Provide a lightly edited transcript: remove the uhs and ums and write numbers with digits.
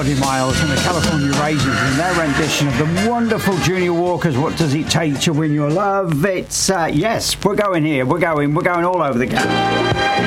Roddy Miles and the California Raisins and their rendition of the wonderful Junior Walker's What Does It Take to Win Your Love. It's, yes, we're going here. We're going all over the gap.